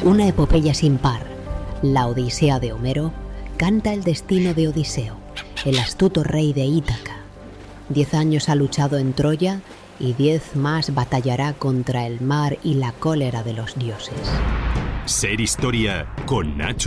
Una epopeya sin par, la Odisea de Homero, canta el destino de Odiseo, el astuto rey de Ítaca. 10 años ha luchado en Troya y 10 más batallará contra el mar y la cólera de los dioses. Ser Historia con Nacho